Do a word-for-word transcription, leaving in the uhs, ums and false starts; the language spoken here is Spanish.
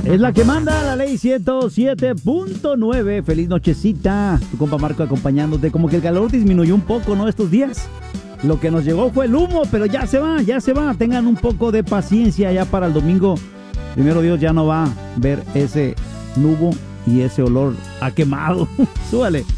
Es la que manda la ley ciento siete punto nueve. Feliz nochecita. Tu compa Marco acompañándote. Como que el calor disminuyó un poco, ¿no? Estos días. Lo que nos llegó fue el humo, pero ya se va, ya se va. Tengan un poco de paciencia ya para el domingo. Primero Dios ya no va a ver ese nubo y ese olor a quemado. Súbale.